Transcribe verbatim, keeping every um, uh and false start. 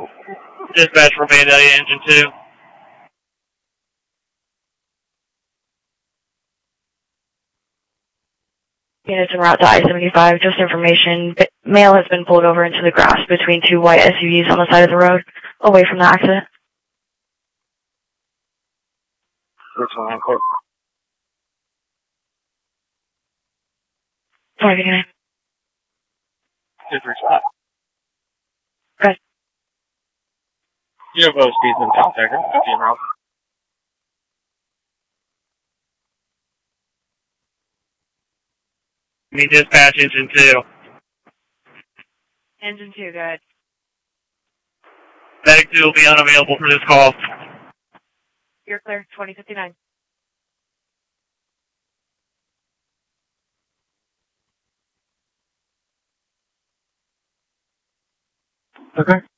Dispatch for Vandalia Engine two. Units en route to I seventy-five, just information. Male has been pulled over into the grass between two white S U Vs on the side of the road, away from the accident. Which one on court? Sorry, good night. Good for spot. Good. U F O speeds in contact. Team route. Me dispatch engine two. Engine two, go ahead. Medic two will be unavailable for this call. You're clear, twenty fifty-nine. Okay.